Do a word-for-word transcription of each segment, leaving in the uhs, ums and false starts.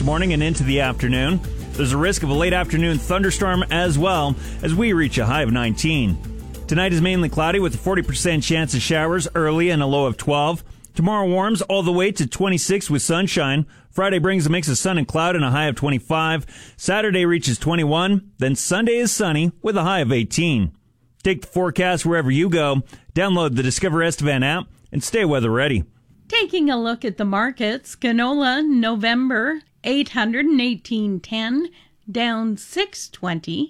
morning and into the afternoon. There's a risk of a late afternoon thunderstorm as well as we reach a high of nineteen. Tonight is mainly cloudy with a forty percent chance of showers early and a low of twelve. Tomorrow warms all the way to twenty-six with sunshine. Friday brings a mix of sun and cloud and a high of twenty-five. Saturday reaches twenty-one. Then Sunday is sunny with a high of eighteen. Take the forecast wherever you go. Download the Discover Estevan app and stay weather ready. Taking a look at the markets, canola November eight hundred eighteen ten down six twenty.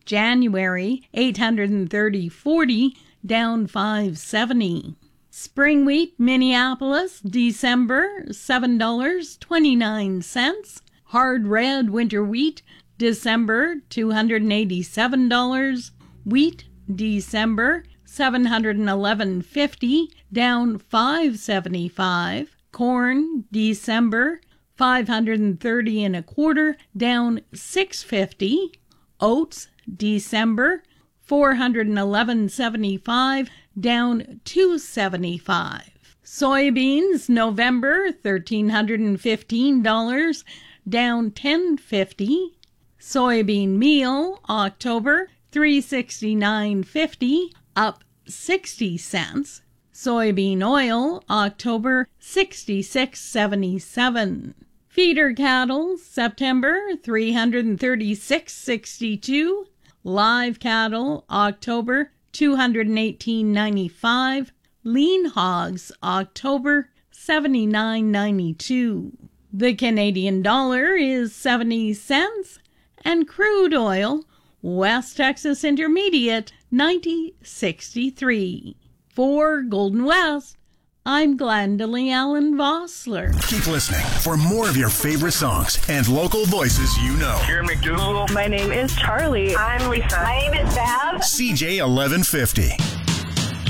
January eight hundred thirty forty down five seventy. Spring wheat Minneapolis December seven dollars and twenty-nine cents. Hard red winter wheat December two hundred eighty-seven dollars. Wheat December seven hundred eleven dollars and fifty cents down five seventy-five. Corn December five hundred thirty and a quarter down six fifty. Oats December four hundred eleven seventy-five down two seventy-five. Soybeans November one thousand three hundred fifteen dollars down ten fifty. Soybean meal October three sixty-nine fifty up sixty cents. Soybean oil October sixty-six seventy-seven. Feeder cattle September three hundred thirty-six sixty-two. Live cattle October two hundred eighteen ninety-five. Lean hogs October seventy-nine ninety-two. The Canadian dollar is seventy cents and crude oil West Texas Intermediate ninety sixty-three. For Golden West, I'm Glendalee Allen Vossler. Keep listening for more of your favorite songs and local voices you know. Here, McDougal. My name is Charlie. I'm Lisa. My name is Val. C J eleven fifty.